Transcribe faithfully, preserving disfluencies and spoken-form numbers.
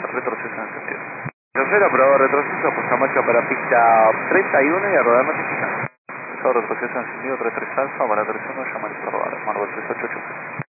retroceso en sentido. Tercera, aprobado retroceso, puesta en marcha para pista treinta y uno y a rodar notificación. Pasado retroceso encendido, tres tres alfa, para tercero, llama al observador, Marvel tres ocho ocho.